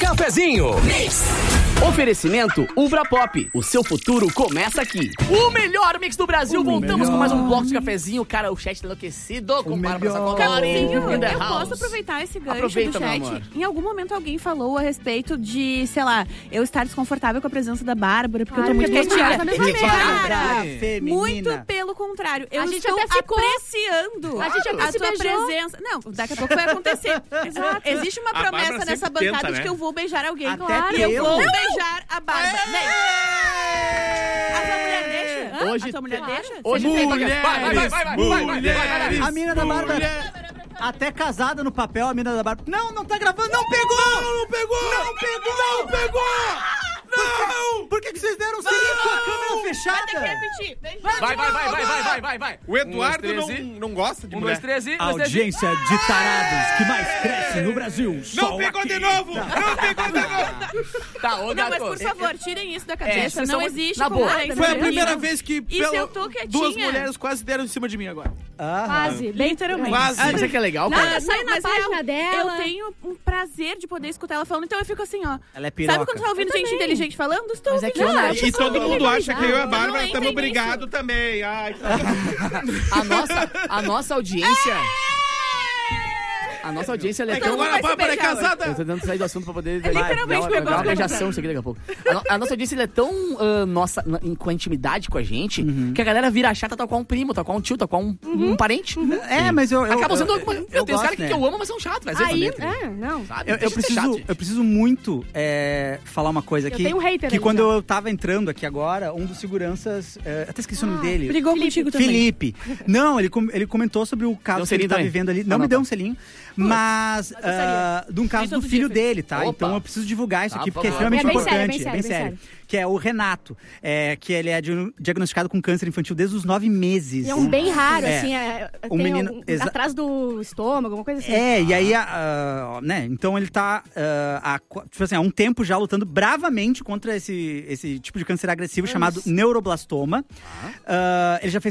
Cafezinho. Oferecimento Ubra Pop. O seu futuro começa aqui. O melhor mix do Brasil. Voltamos com mais um bloco de cafezinho. Cara, o chat tá enlouquecido com Bárbara Sacomori. Eu posso aproveitar esse gancho do chat? Em algum momento alguém falou a respeito de, sei lá, eu estar desconfortável com a presença da Bárbara, porque eu tô muito quietinha. Muito pelo contrário. Eu estou apreciando a tua presença. Não, daqui a pouco vai acontecer. Exato. Existe uma promessa nessa bancada de que eu vou beijar alguém. Claro, eu vou beijar a Bárbara. Vem. A tua mulher deixa? Hoje, a tua mulher deixa? Hoje tem vai. A mina da Bárbara. Até casada no papel, a mina da Bárbara. Não tá gravando. Não pegou! Não pegou! Não! Por que vocês deram selinho com a câmera fechada? Vai ter que repetir. Vai. O Eduardo não gosta de mulher. 1, 2, 3 e... A audiência de tarados que mais cresce no Brasil. Não pegou de novo! Tá, ô, Não, mas gato. por favor, tirem isso da cabeça. isso Não é existe na boa. concorrência Foi a feminina. primeira vez que E se eu tô quietinha? duas mulheres quase deram em cima de mim agora. Quase, literalmente. Quase. Ah, isso aqui é legal, cara. Nada, sai na Mas página dela. Eu tenho um prazer de poder escutar ela falando, então eu fico assim, ó. Ela é piroca. Sabe quando tá ouvindo gente inteligente falando? Estou Mas é que ouvindo. eu não- E todo mundo acha que eu e a Eu Bárbara não estamos entendo brigados também. Ai, A nossa audiência... A nossa audiência ela é é que tão... agora a Bárbara é Eu casada. tô tentando sair do assunto pra poder... literalmente dar pegou uma as beijação isso aqui daqui a pouco. A nossa audiência ela é tão com a intimidade com a gente que a galera vira chata tal qual um primo, tal qual um tio, tal qual um parente. É, mas eu Acaba sendo... Eu tenho os gosto, caras né? que eu amo, mas são chatos. Às vezes Aí, também. não. Sabe? Eu Deixa de ser chato, gente. preciso muito falar uma coisa aqui. tenho um hater que aí quando já. eu tava entrando aqui agora, um dos seguranças... até esqueci o nome dele. Brigou contigo também. Felipe. Não, ele comentou sobre o Deu um caso que ele selinho tá também? vivendo ali. Ah, Não não, me deu tá. um selinho. Mas de um caso Nem do todo filho dia, dele, tá? Opa. Então eu preciso divulgar isso Tá, aqui, por porque é favor. extremamente É bem importante. sério, bem sério. Que é o Renato. Que ele é diagnosticado com câncer infantil desde os 9 meses. E é um bem raro, É. assim, Um tem menino- atrás do estômago, alguma coisa assim. E aí, né? Então ele tá há um tempo já lutando bravamente contra esse tipo de câncer agressivo chamado neuroblastoma. Ele já fez